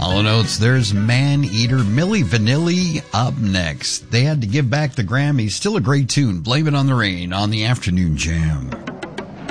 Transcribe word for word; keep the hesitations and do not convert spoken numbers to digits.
Hall and Oates, there's Man Eater. Milli Vanilli up next. They had to give back the Grammys. Still a great tune. Blame It on the Rain on the Afternoon Jam.